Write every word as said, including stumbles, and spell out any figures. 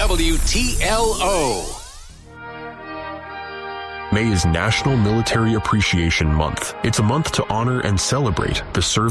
W T L O. May is National Military Appreciation Month. It's a month to honor and celebrate the service